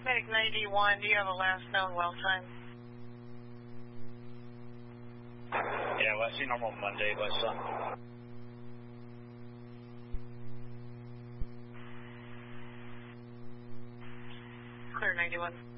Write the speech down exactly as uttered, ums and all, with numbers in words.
Medic ninety-one, do you have a last known well time? Yeah, well, I see normal Monday by sun. Clear ninety-one.